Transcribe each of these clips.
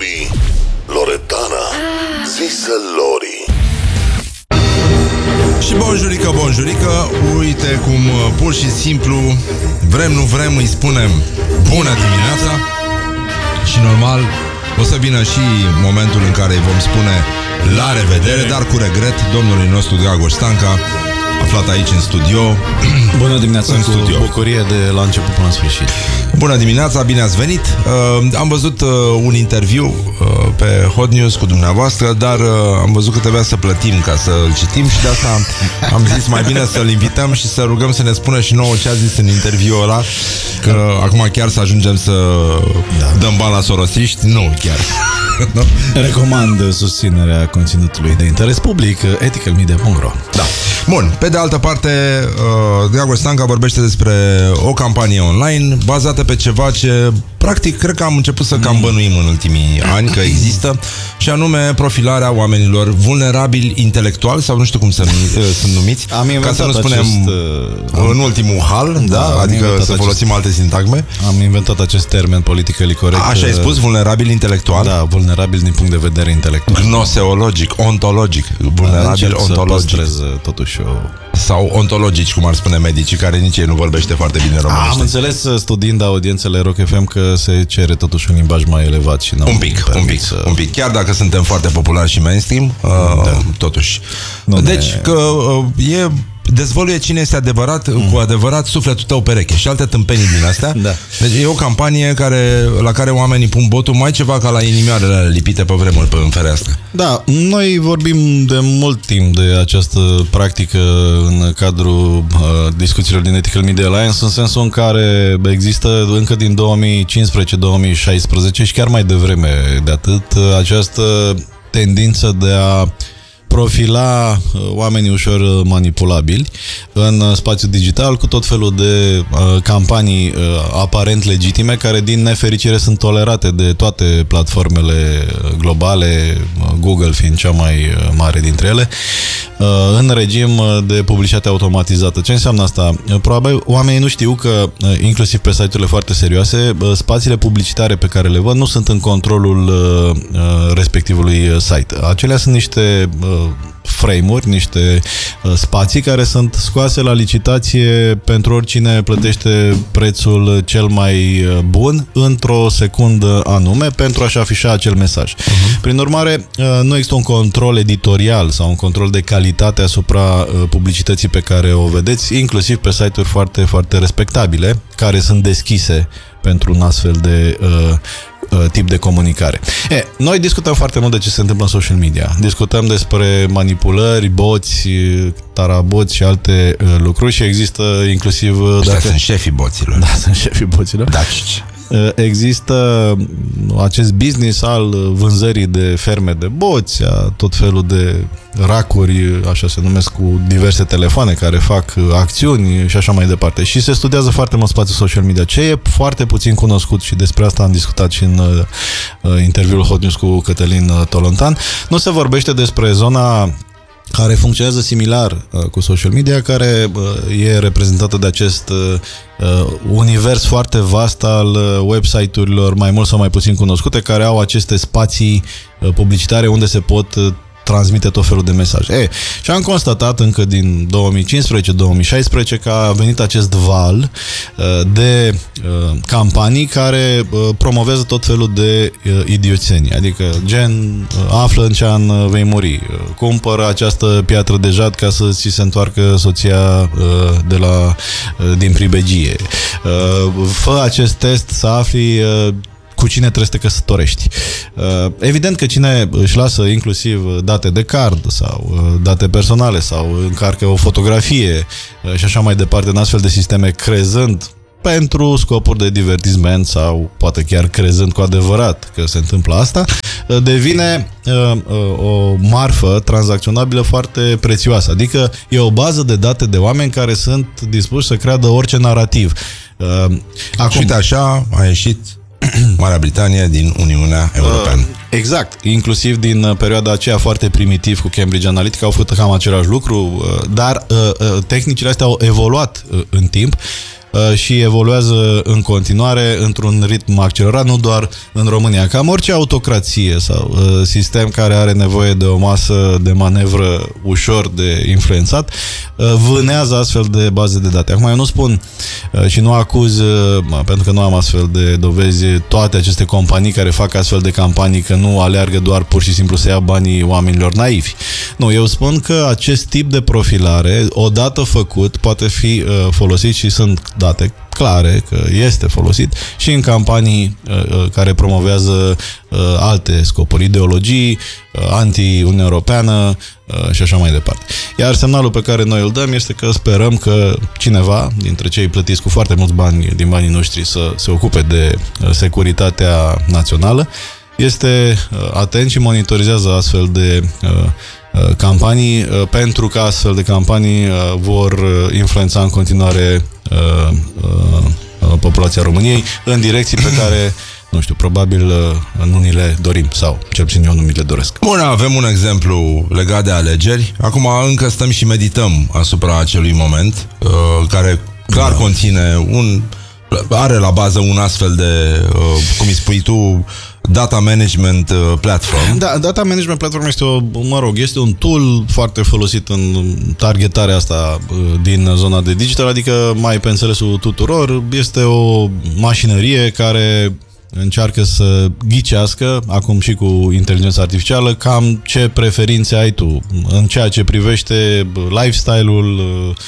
Lori, Loredana, zisă Lori. Și bonjurică, uite cum pur și simplu, vrem, nu vrem, îi spunem bună dimineața. Și normal o să vină și momentul în care îi vom spune la revedere, dar cu regret domnului nostru Dragoș Stanca, aflat aici în studio. Bună dimineața, în studio. Bucurie de la început până la sfârșit. Bună dimineața, bine ați venit. Am văzut un interviu pe Hot News cu dumneavoastră, dar am văzut că trebuia să plătim ca să-l citim și de asta am zis mai bine să-l invităm și să rugăm să ne spună și nouă ce a zis în interviul ăla, că acum chiar să ajungem să dăm bani la sorosiști. Nu, chiar. No? Recomand susținerea conținutului de interes public, ethicalmedia.ro. Da. Bun, pe de altă parte, Dragoș Stanca vorbește despre o campanie online bazată pe ceva ce, practic, cred că am început să cam bănuim în ultimii ani că există, și anume profilarea oamenilor vulnerabili intelectual, sau nu știu cum sunt numiți, ca să nu spunem în ultimul hal, da? Adică să folosim alte sintagme. Am inventat acest termen politically corect. Așa ai spus, vulnerabil intelectual? Da, vulnerabil din punct de vedere intelectual. Gnoseologic, ontologic, vulnerabil ontologic. Totuși sau ontologici, cum ar spune medicii, care nici ei nu vorbește foarte bine românește. Am înțeles, studiind audiențele Rock FM, că se cere totuși un limbaj mai elevat și un pic. Chiar dacă suntem foarte populari și mainstream, totuși. Deci, că e... dezvăluie cine este adevărat, cu adevărat sufletul tău pereche și alte tâmpenii din astea. Da. Deci e o campanie la care oamenii pun botul mai ceva ca la inimioarele lipite pe vremuri în fereastră. Da, noi vorbim de mult timp de această practică în cadrul discuțiilor din Ethical Media Alliance, în sensul în care există încă din 2015-2016 și chiar mai devreme de atât această tendință de a profila oamenii ușor manipulabili în spațiul digital cu tot felul de campanii aparent legitime, care din nefericire sunt tolerate de toate platformele globale, Google fiind cea mai mare dintre ele, în regim de publicitate automatizată. Ce înseamnă asta? Probabil oamenii nu știu că, inclusiv pe site-urile foarte serioase, spațiile publicitare pe care le văd nu sunt în controlul respectivului site. Acelea sunt niște frame-uri, niște spații care sunt scoase la licitație pentru oricine plătește prețul cel mai bun într-o secundă anume pentru a-și afișa acel mesaj. Prin urmare, nu există un control editorial sau un control de calitate asupra publicității pe care o vedeți, inclusiv pe site-uri foarte, foarte respectabile, care sunt deschise pentru un astfel de tip de comunicare. Noi discutăm foarte mult de ce se întâmplă în social media. Discutăm despre manipulări, boți, taraboți și alte lucruri și există inclusiv... sunt șefii boților. Da, sunt șefii boților. Dacici. Există acest business al vânzării de ferme de boți, a tot felul de racuri, așa se numesc, cu diverse telefoane care fac acțiuni și așa mai departe. Și se studiază foarte mult spațiul social media. Ce e foarte puțin cunoscut, și despre asta am discutat și în interviul Hot News cu Cătălin Tolontan, nu se vorbește despre zona care funcționează similar cu social media, care e reprezentată de acest univers foarte vast al website-urilor mai mult sau mai puțin cunoscute, care au aceste spații publicitare unde se pot transmite tot felul de mesaje. Și am constatat încă din 2015-2016 că a venit acest val de campanii care promovează tot felul de idioțenii. Adică gen, află în ce an vei muri, cumpără această piatră de jad ca să ți se întoarcă soția din pribegie, fă acest test să afli cu cine trebuie să te căsătorești. Evident că cine își lasă inclusiv date de card sau date personale sau încarcă o fotografie și așa mai departe în astfel de sisteme, crezând pentru scopuri de divertisment sau poate chiar crezând cu adevărat că se întâmplă asta, devine o marfă tranzacționabilă foarte prețioasă. Adică e o bază de date de oameni care sunt dispuși să creadă orice narativ. Și uite, așa a ieșit Marea Britanie din Uniunea Europeană. Exact, inclusiv din perioada aceea foarte primitiv cu Cambridge Analytica au făcut cam același lucru, dar tehnicile astea au evoluat în timp și evoluează în continuare într-un ritm accelerat, nu doar în România. Cam orice autocrație sau sistem care are nevoie de o masă de manevră ușor de influențat, vânează astfel de baze de date. Acum eu nu spun și nu acuz, pentru că nu am astfel de dovezi, toate aceste companii care fac astfel de campanii că nu aleargă doar pur și simplu să ia banii oamenilor naivi. Nu, eu spun că acest tip de profilare, odată făcut, poate fi folosit și sunt date clare că este folosit și în campanii care promovează alte scopuri, ideologii, anti-Uniunea Europeană și așa mai departe. Iar semnalul pe care noi îl dăm este că sperăm că cineva dintre cei plătiți cu foarte mulți bani din banii noștri să se ocupe de securitatea națională este atent și monitorizează astfel de campanii, pentru că astfel de campanii vor influența în continuare populația României în direcții pe care, nu știu, probabil nu ni le dorim, sau cel puțin eu nu mi le doresc. Bun, avem un exemplu legat de alegeri. Acum încă stăm și medităm asupra acelui moment, care clar conține are la bază un astfel de, cum îi spui tu, data management platform. Da, data management platform este este un tool foarte folosit în targetarea asta din zona de digital, adică mai pe înțelesul tuturor, este o mașinărie care încearcă să ghicească, acum și cu inteligența artificială, cam ce preferințe ai tu în ceea ce privește lifestyle-ul,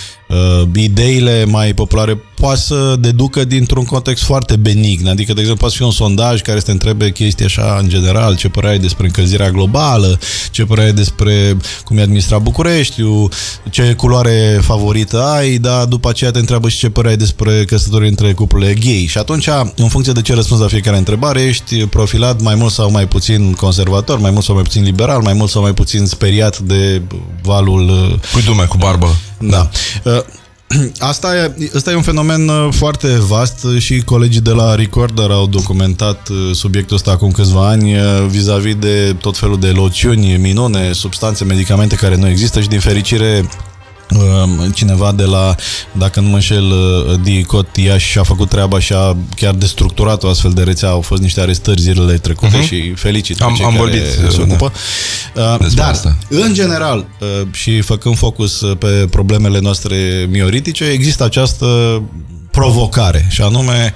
ideile mai populare. Poate să deducă dintr-un context foarte benign, adică, de exemplu, poate fi un sondaj care să te întrebe chestii așa, în general, ce părere ai despre încălzirea globală, ce părere ai despre cum e administrat Bucureștiul, ce culoare favorită ai, dar după aceea te întreabă și ce părere ai despre căsătorii între cuplurile gay. Și atunci, în funcție de ce răspunzi la fiecare întrebare, ești profilat mai mult sau mai puțin conservator, mai mult sau mai puțin liberal, mai mult sau mai puțin speriat de valul... Cu barbă. Da. Asta e un fenomen foarte vast și colegii de la Recorder au documentat subiectul ăsta acum câțiva ani vis-a-vis de tot felul de loțiuni, minune, substanțe, medicamente care nu există și din fericire cineva de la, dacă nu mă înșel, DICOT Iași și-a făcut treaba și a chiar destructurat o astfel de rețea. Au fost niște arestări zilele trecute și felicit pe cei care se ocupă. Dar, asta, în general, și făcând focus pe problemele noastre mioritice, există această provocare, și anume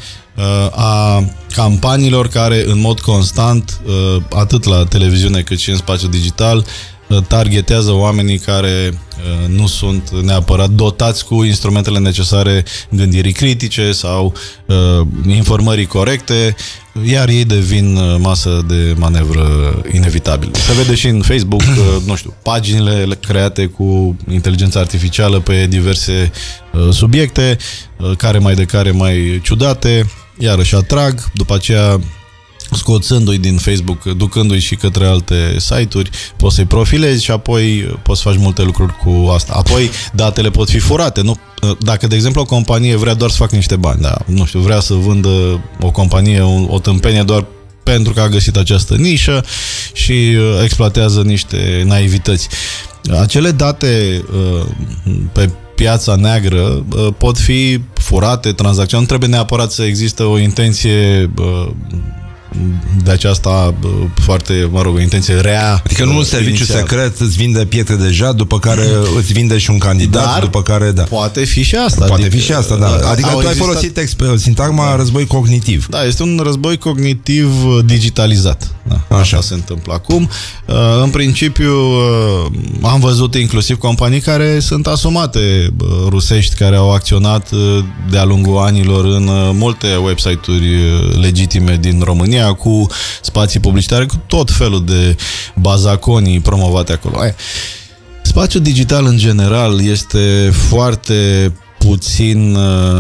a campaniilor care în mod constant, atât la televiziune cât și în spațiu digital, targetează oamenii care nu sunt neapărat dotați cu instrumentele necesare gândirii critice sau informării corecte, iar ei devin masă de manevră inevitabilă. Se vede și în Facebook, nu știu, paginile create cu inteligența artificială pe diverse subiecte, care mai de care mai ciudate, iarăși atrag, după aceea scoțându-i din Facebook, ducându-i și către alte site-uri, poți să-i profilezi și apoi poți să faci multe lucruri cu asta. Apoi datele pot fi furate. Nu? Dacă, de exemplu, o companie vrea doar să facă niște bani, da, nu știu, vrea să vândă o companie, o tâmpenie doar pentru că a găsit această nișă și exploatează niște naivități. Acele date pe piața neagră pot fi furate, tranzacționate. Nu trebuie neapărat să existe o intenție de aceasta foarte, o intenție rea. Adică nu un serviciu secret îți vinde pietre de jad, după care îți vinde și un candidat, dar după care, da. Poate fi și asta. Poate fi și asta, da. Adică tu ai folosit sintagma război cognitiv. Da, este un război cognitiv digitalizat. Da, așa se întâmplă acum. În principiu, am văzut inclusiv companii care sunt asumate rusești, care au acționat de-a lungul anilor în multe website-uri legitime din România, cu spații publicitare, cu tot felul de bazaconii promovate acolo. Spațiul digital în general este foarte puțin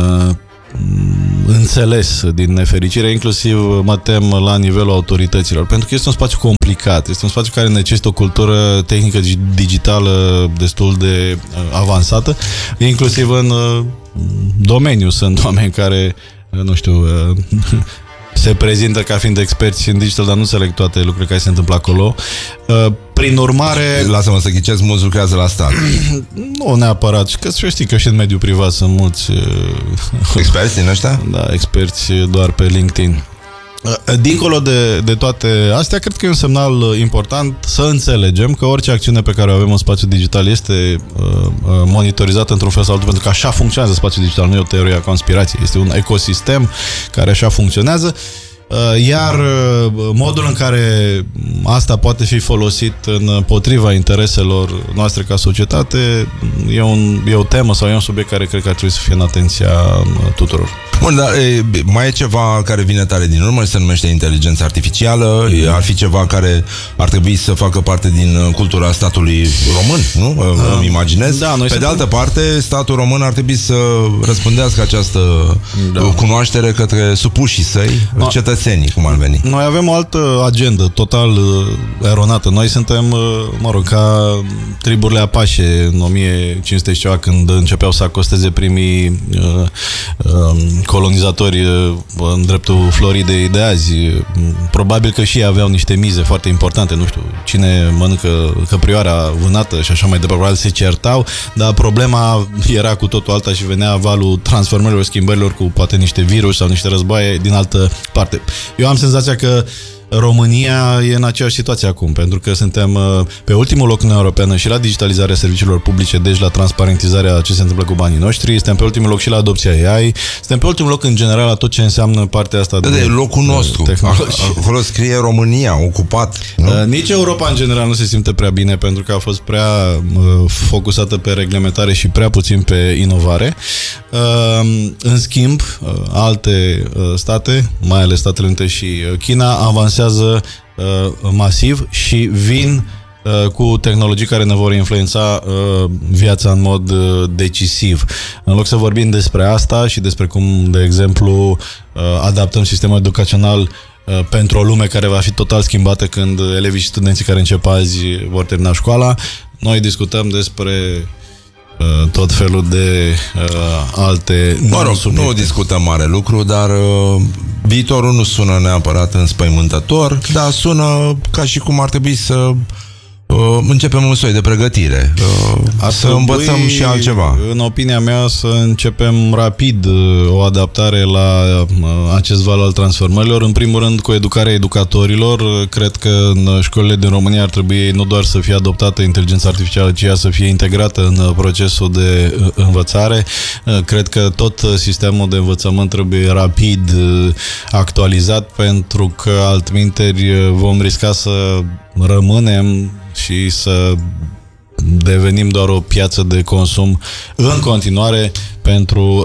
înțeles, din nefericire, inclusiv mă tem la nivelul autorităților, pentru că este un spațiu complicat, este un spațiu care necesită o cultură tehnică digitală destul de avansată, inclusiv în domeniu sunt oameni care, nu știu, se prezintă ca fiind experți în digital, dar nu înțeleg toate lucrurile care se întâmplă acolo. Prin urmare... Lasă-mă să ghicesc, mulți lucrează la stat. Nu neapărat, că știi că și în mediul privat sunt mulți... Experți din ăștia? Da, experți doar pe LinkedIn. Dincolo de toate astea, cred că e un semnal important să înțelegem că orice acțiune pe care o avem în spațiul digital este monitorizată într-un fel sau altul, pentru că așa funcționează spațiul digital, nu e o teorie a conspirației, este un ecosistem care așa funcționează. Iar modul în care asta poate fi folosit împotriva intereselor noastre ca societate e o temă sau e un subiect care cred că ar trebui să fie în atenția tuturor. Bun, dar mai e ceva care vine tare din urmă, se numește inteligența artificială, ar fi ceva care ar trebui să facă parte din cultura statului român, nu? Îmi imaginez. Da, pe de altă parte, statul român ar trebui să răspândească această cunoaștere către supușii săi, cetățenii, cum ar veni. Noi avem o altă agendă total eronată. Noi suntem, ca triburile apașe în 1500 și ceva, când începeau să acosteze primii colonizatori în dreptul Floridei de azi. Probabil că și ei aveau niște mize foarte importante, nu știu, cine mănâncă căprioara vânată și așa mai departe. Probabil se certau, dar problema era cu totul alta și venea valul transformărilor, schimbărilor cu poate niște virus sau niște războaie din altă parte. Eu am senzația că România e în aceeași situație acum, pentru că suntem pe ultimul loc în Uniunea Europeană și la digitalizarea serviciilor publice, deci la transparentizarea ce se întâmplă cu banii noștri, suntem pe ultimul loc și la adopția AI, suntem pe ultimul loc în general la tot ce înseamnă partea asta de locul nostru. Acolo scrie România, ocupat. Nici Europa în general nu se simte prea bine, pentru că a fost prea focusată pe reglementare și prea puțin pe inovare. În schimb, alte state, mai ales Statele Unite și China, avansează masiv și vin cu tehnologii care ne vor influența viața în mod decisiv. În loc să vorbim despre asta și despre cum, de exemplu, adaptăm sistemul educațional pentru o lume care va fi total schimbată când elevii și studenții care încep azi vor termina școala, noi discutăm despre tot felul de alte... Nu discutăm mare lucru, dar viitorul nu sună neapărat înspăimântător, dar sună ca și cum ar trebui să începem un soi de pregătire, să învățăm și altceva. În opinia mea, să începem rapid o adaptare la acest val al transformărilor. În primul rând, cu educarea educatorilor. Cred că în școlile din România ar trebui nu doar să fie adoptată inteligența artificială, ci ea să fie integrată în procesul de învățare. Cred că tot sistemul de învățământ trebuie rapid actualizat, pentru că altminteri vom risca să rămânem și să devenim doar o piață de consum în continuare pentru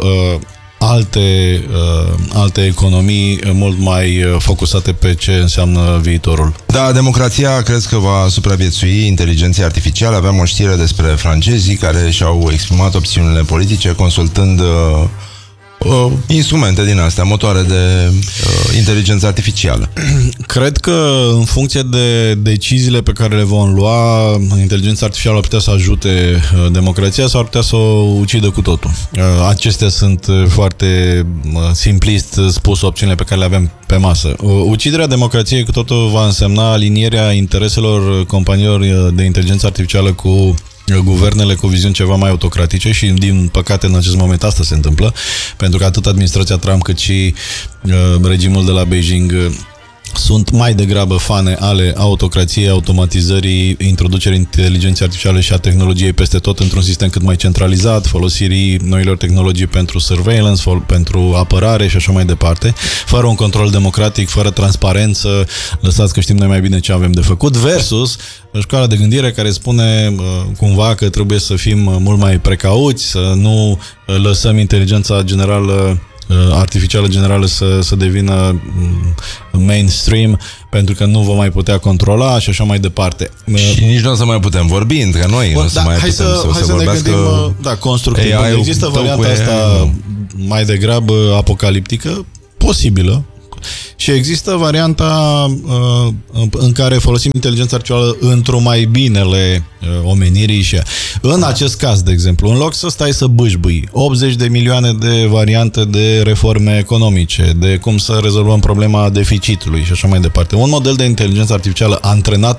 alte economii mult mai focusate pe ce înseamnă viitorul. Da, democrația crezi că va supraviețui inteligenței artificiale? Aveam o știre despre francezii care și-au exprimat opțiunile politice consultând instrumente din astea, motoare de inteligență artificială. Cred că în funcție de deciziile pe care le vom lua, inteligența artificială ar putea să ajute democrația sau ar putea să o ucidă cu totul. Acestea sunt foarte simplist spus opțiunile pe care le avem pe masă. Uciderea democrației cu totul va însemna alinierea intereselor companiilor de inteligență artificială cu guvernele cu viziuni ceva mai autocratice și, din păcate, în acest moment asta se întâmplă, pentru că atât administrația Trump cât și regimul de la Beijing sunt mai degrabă fane ale autocrației, automatizării, introducerii inteligenței artificiale și a tehnologiei peste tot într-un sistem cât mai centralizat, folosirii noilor tehnologii pentru surveillance, pentru apărare și așa mai departe, fără un control democratic, fără transparență, lăsați că știm noi mai bine ce avem de făcut, versus școala de gândire care spune cumva că trebuie să fim mult mai precauți, să nu lăsăm inteligența artificială generală să devină mainstream, pentru că nu vom mai putea controla și așa mai departe. Și nici nu o să mai putem vorbi între noi. Nu să mai putem să vorbească ne gândim, constructiv. Există varianta asta mai degrabă apocaliptică, posibilă, și există varianta în care folosim inteligența artificială într-o mai binele omenirii și în acest caz, de exemplu, în loc să stai să bâșbâi 80 de milioane de variante de reforme economice, de cum să rezolvăm problema deficitului și așa mai departe, un model de inteligență artificială antrenat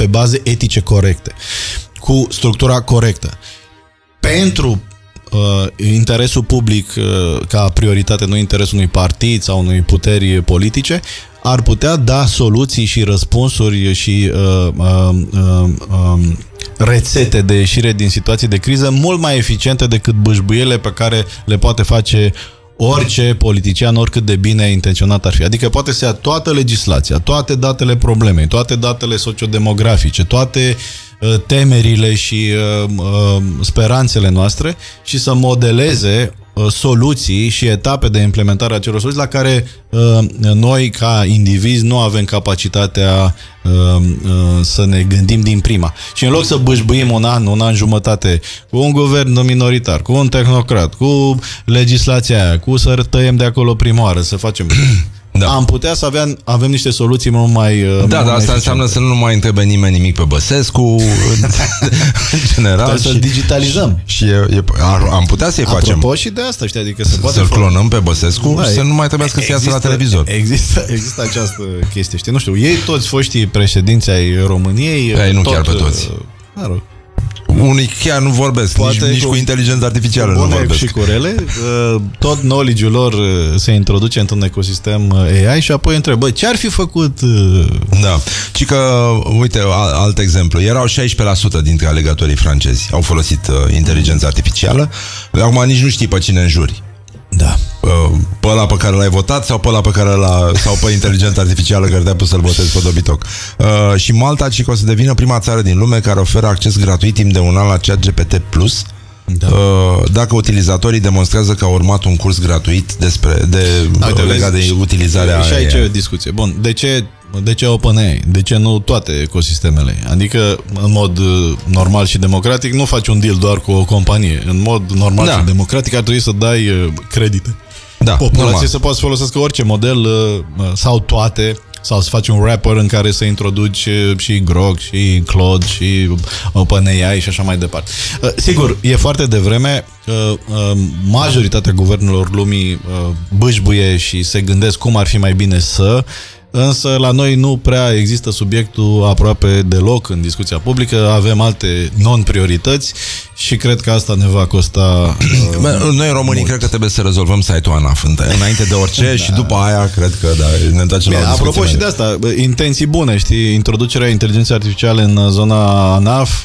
pe baze etice corecte, cu structura corectă, pentru interesul public ca prioritate, nu interesul unui partid sau unei puteri politice, ar putea da soluții și răspunsuri și rețete de ieșire din situații de criză mult mai eficiente decât bâșbuiele pe care le poate face orice politician, oricât de bine intenționat ar fi. Adică poate să ia toată legislația, toate datele problemei, toate datele sociodemografice, toate temerile și speranțele noastre și să modeleze soluții și etape de implementare a acelor soluții la care noi, ca indivizi, nu avem capacitatea să ne gândim din prima. Și în loc să bâșbâim un an jumătate cu un guvern minoritar, cu un tehnocrat, cu legislația aia, cu să tăiem de acolo prima oară, să facem... Da. Am putea să avem niște soluții mult mai dar asta înseamnă să nu mai întrebe nimeni nimic pe Băsescu în general. Să-l digitalizăm. Și am putea să-i facem. Apropo și de asta, știi, adică se poate să-l clonăm pe Băsescu și să nu mai trebuiască să iasă la televizor. Există această chestie, știi? Nu știu, ei toți foștii președinți ai României... Ei, nu chiar pe toți. Unii chiar nu vorbesc, nici cu inteligența artificială nu vorbesc. Și cu rele, tot knowledge-ul lor se introduce într-un ecosistem AI și apoi întrebă, ce ar fi făcut? Da, și că, uite, alt exemplu, erau 16% dintre alegătorii francezi au folosit inteligența artificială, acum nici nu știi pe cine înjuri. Da. Pe ăla pe care l-ai votat sau pe ăla pe care sau pe inteligența artificială care te-a pus să-l votezi pe dobitoc. Și Malta, ci că o să devină prima țară din lume care oferă acces gratuit timp de un an la ChatGPT+. Da. Dacă utilizatorii demonstrează că au urmat un curs gratuit legat de utilizarea și aici e o discuție. Bun, de ce OpenAI? De ce nu toate ecosistemele? Adică, în mod normal și democratic, nu faci un deal doar cu o companie. În mod normal și democratic ar trebui să dai credite. Da, populație să poată să folosească orice model sau toate, sau să faci un wrapper în care să introduci și Grok, și Claude, și OpenAI și așa mai departe. Sigur, e foarte devreme. Majoritatea guvernelor lumii bâșbuie și se gândesc cum ar fi mai bine însă la noi nu prea există subiectul aproape deloc în discuția publică, avem alte non-priorități și cred că asta ne va costa noi românii cred că trebuie să rezolvăm site-ul ANAF înainte de orice și după aia cred că ne întoarcem la discuție. Apropo și de asta, intenții bune, știi, introducerea inteligenței artificiale în zona ANAF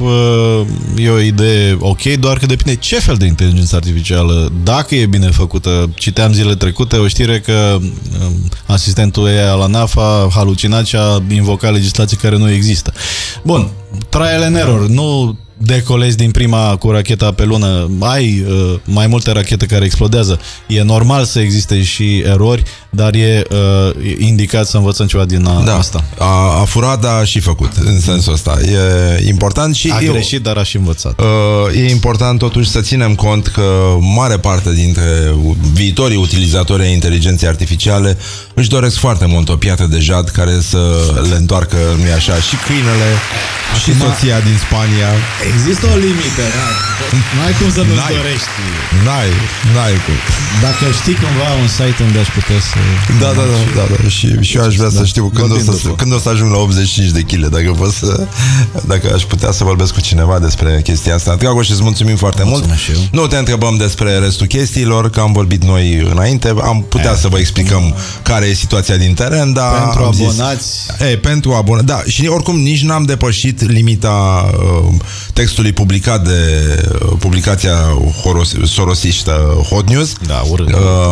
e o idee ok, doar că depinde ce fel de inteligență artificială, dacă e bine făcută. Citeam zilele trecute o știre că asistentul ei al ANAF a halucinat și a invocat legislații care nu există. Bun, trial and error, nu decolezi din prima cu racheta pe lună, ai mai multe rachete care explodează. E normal să existe și erori, dar e indicat să învățăm ceva din asta. A furat, dar a și făcut, în sensul ăsta. E important și... A greșit, dar a și învățat. E important totuși să ținem cont că mare parte dintre viitorii utilizatori ai inteligenței artificiale își doresc foarte mult o piatră de jad care să le întoarcă, nu-i așa, și câinele, și soția din Spania. Există o limită, n-ai cum să nu-ți dorești. N-ai cum. Dacă știi cumva un site unde aș putea să... Da. Și eu aș vrea să știu când o să ajung la 85 de kg, dacă aș putea să vorbesc cu cineva despre chestia asta. Dragoș, îți mulțumim foarte mult. Nu te întrebăm despre restul chestiilor, că am vorbit noi înainte. Am putea să vă explicăm care e situația din teren, dar pentru abonați. Pentru abonați. Da, și oricum nici n-am depășit limita textului publicat de publicația sorosistă Hot News. Da, urât.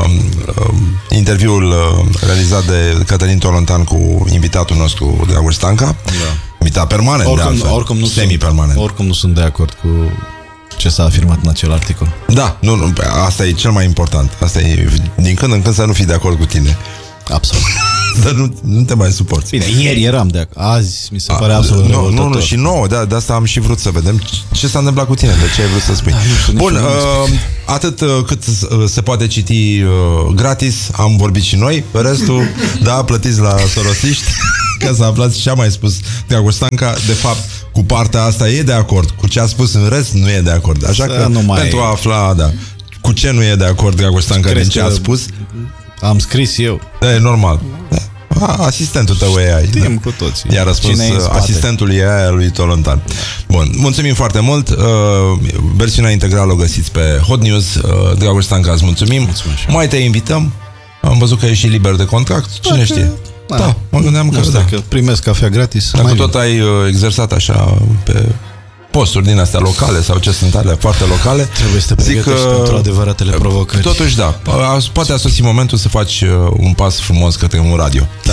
Interviul realizat de Cătălin Tolontan cu invitatul nostru Dragoș Stanca. Da. Invitat permanent, oricum nu semi-permanent. Oricum nu sunt de acord cu ce s-a afirmat în acel articol. Da, nu, asta e cel mai important. Asta e, din când în când să nu fii de acord cu tine. Absolut. Dar nu te mai suporți. Bine, ieri eram de acord. Azi mi se pare absolut revoltător. Nu, și nouă, de asta am și vrut să vedem ce s-a întâmplat cu tine, de ce ai vrut să spui. Bun, atât cât se poate citi gratis, am vorbit și noi. Restul, plătiți la sorosiști, ca să aflați ce a mai spus Dragoș Stanca. De fapt, cu partea asta e de acord. Cu ce a spus în rest, nu e de acord. Așa că, pentru a afla, cu ce nu e de acord Dragoș Stanca din ce a spus, am scris eu. E normal. Asistentul tău e AI. Știm cu toții. I-a răspuns asistentul AI lui Tolontan. Bun, mulțumim foarte mult. Versiunea integrală o găsiți pe Hot News. Dragoș Stanca, îți mulțumim. Mai te invităm. Am văzut că ești liber de contract. Cine știe? Da, mă gândeam că dacă primesc cafea gratis. Dacă tot ai exersat așa pe posturi din astea locale sau ce sunt alea foarte locale, trebuie să te pregătești pentru adevăratele provocări. Totuși, da. Poate a sosit momentul să faci un pas frumos către un radio. Da?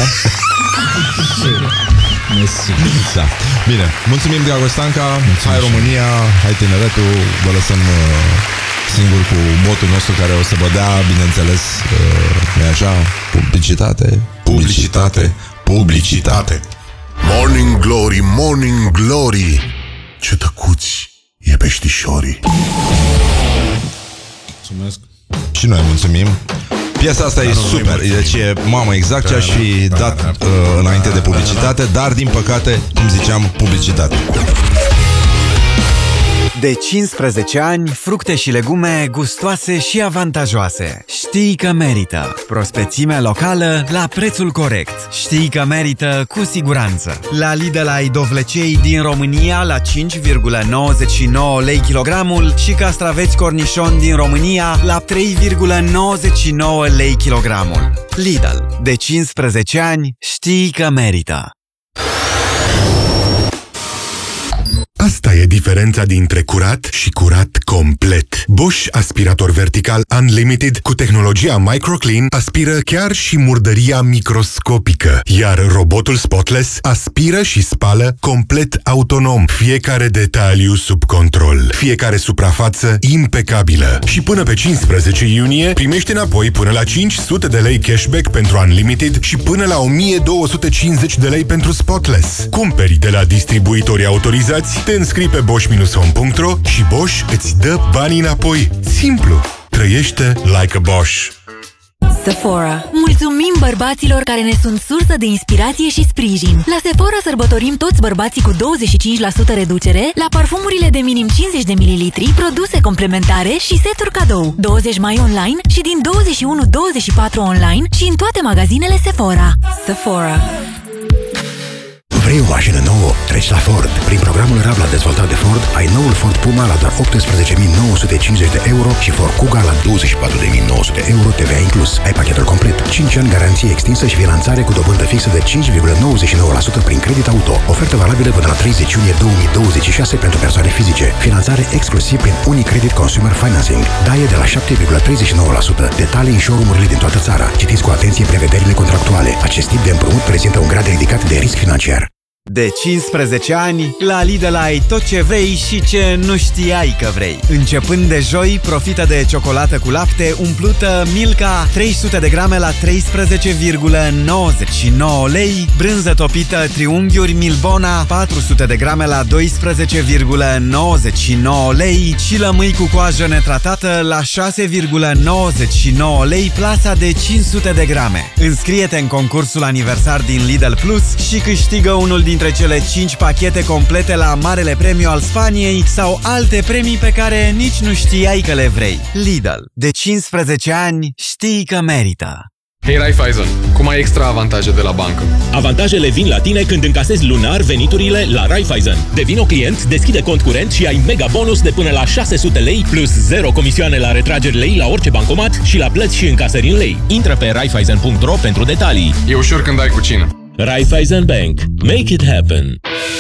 Da. Bine, mulțumim, Dragoș Stanca. Hai România, hai tineretul. Vă lăsăm singur cu motul nostru care o să vă dea, bineînțeles, nu-i așa? Publicitate. Morning Glory, Morning Glory, ce tăcuți e peștișorii. Mulțumesc. Și noi mulțumim. Piesa asta e super. Deci e, mamă, exact ce aș fi dat înainte de publicitate, dar din păcate, cum ziceam, publicitate. De 15 ani, fructe și legume gustoase și avantajoase. Știi că merită. Prospețime locală la prețul corect. Știi că merită cu siguranță. La Lidl ai dovlecei din România la 5,99 lei kilogramul și castraveți cornișon din România la 3,99 lei kilogramul. Lidl. De 15 ani, știi că merită. Asta e diferența dintre curat și curat complet. Bosch aspirator vertical Unlimited cu tehnologia Microclean aspiră chiar și murdăria microscopică, iar robotul Spotless aspiră și spală complet autonom, fiecare detaliu sub control, fiecare suprafață impecabilă. Și până pe 15 iunie primești înapoi până la 500 de lei cashback pentru Unlimited și până la 1250 de lei pentru Spotless. Cumperi de la distribuitori autorizați, te înscrii pe bosch-home.ro și Bosch îți dă banii înapoi. Simplu. Trăiește like a Bosch. Sephora. Mulțumim bărbaților care ne sunt sursă de inspirație și sprijin. La Sephora sărbătorim toți bărbații cu 25% reducere la parfumurile de minim 50 de ml, produse complementare și seturi cadou. 20 mai online și din 21-24 online și în toate magazinele Sephora. Sephora. Vrei o mașină nouă? Treci la Ford. Prin programul Rabla dezvoltat de Ford, ai noul Ford Puma la doar 18.950 de euro și Ford Kuga la 24.900 euro TVA inclus. Ai pachetul complet, 5 ani garanție extinsă și finanțare cu dobândă fixă de 5,99% prin credit auto. Ofertă valabilă până la 30 iunie 2026 pentru persoane fizice. Finanțare exclusiv prin Unicredit Consumer Financing. Daie de la 7,39%. Detalii în showroom-urile din toată țara. Citiți cu atenție prevederile contractuale. Acest tip de împrumut prezintă un grad ridicat de risc financiar. De 15 ani, la Lidl ai tot ce vrei și ce nu știai că vrei. Începând de joi, profită de ciocolată cu lapte umplută Milka 300 de grame la 13,99 lei, brânză topită Triunghiuri Milbona 400 de grame la 12,99 lei și lămâi cu coajă netratată la 6,99 lei plasa de 500 de grame. Înscrie-te în concursul aniversar din Lidl Plus și câștigă unul dintre cele 5 pachete complete la Marele Premiu al Spaniei sau alte premii pe care nici nu știai că le vrei. Lidl. De 15 ani știi că merită. Hei Raiffeisen, cum ai extra avantaje de la bancă? Avantajele vin la tine când încasezi lunar veniturile la Raiffeisen. Devino client, deschide cont curent și ai mega bonus de până la 600 lei plus 0 comisioane la retrageri lei la orice bancomat și la plăți și încasări în lei. Intră pe raiffeisen.ro pentru detalii. E ușor când ai cu cine. Raiffeisen Bank. Make it happen.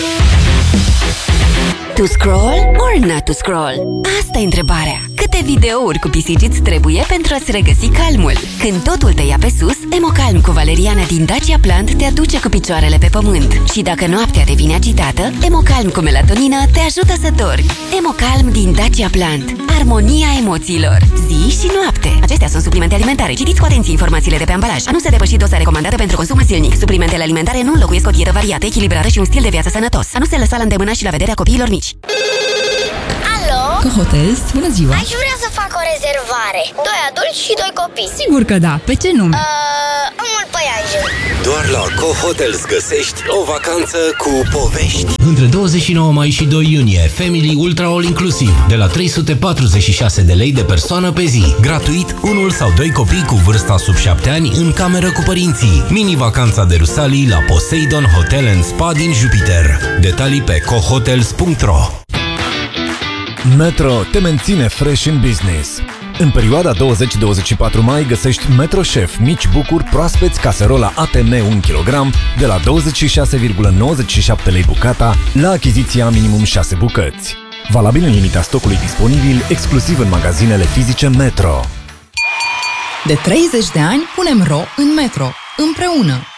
To scroll or not to scroll? Asta e întrebarea. Câte videouri cu pisici îți trebuie pentru a-ți regăsi calmul? Când totul te ia pe sus, Emocalm cu valeriana din Dacia Plant te aduce cu picioarele pe pământ. Și dacă noaptea devine agitată, Emocalm cu melatonină te ajută să dormi. Emocalm din Dacia Plant. Armonia emoțiilor. Zi și noapte. Acestea sunt suplimente alimentare. Citiți cu atenție informațiile de pe ambalaj. Nu se depăși doza recomandată pentru consumul zilnic. Suplimentele alimentare nu înlocuiesc o dietă variată, echilibrată și un stil de viață sănătos. A nu se lăsa la îndemână și la vederea copiilor mici. Alo? Cohotels, bună ziua! Aș vrea să fac o rezervare. 2 adulți și 2 copii. Sigur că da, pe ce nume? Omul Păianjen. Doar la Cohotels găsești o vacanță cu povești. Între 29 mai și 2 iunie, Family Ultra All Inclusiv, de la 346 de lei de persoană pe zi. Gratuit, 1 sau 2 copii cu vârsta sub 7 ani în cameră cu părinții. Mini-vacanța de Rusalii la Poseidon Hotel and Spa din Jupiter. Detalii pe cohotels.ro. Metro te menține fresh în business. În perioada 20-24 mai găsești Metro Chef mici bucuri proaspeți caserola ATM 1 kg de la 26,97 lei bucata la achiziția minimum 6 bucăți. Valabil în limita stocului disponibil, exclusiv în magazinele fizice Metro. De 30 de ani punem ro în Metro. Împreună.